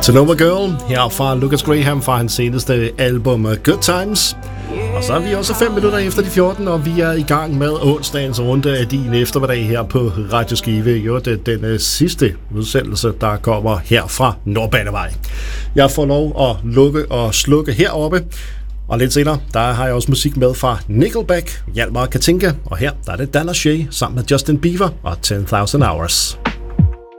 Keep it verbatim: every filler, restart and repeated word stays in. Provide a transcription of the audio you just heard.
Sonoma Girl her fra Lucas Graham fra hans seneste album Good Times. Og så er vi også fem minutter efter de fjorten, og vi er i gang med onsdagens runde af din eftermiddag her på Radio Skive. Jo, det er den sidste udsendelse, der kommer her fra Nordbanevej. Jeg får lov at lukke og slukke heroppe. Og lidt senere, der har jeg også musik med fra Nickelback, Hjalmar Katinka, og her der er det Dan og Shay sammen med Justin Bieber og ten thousand hours.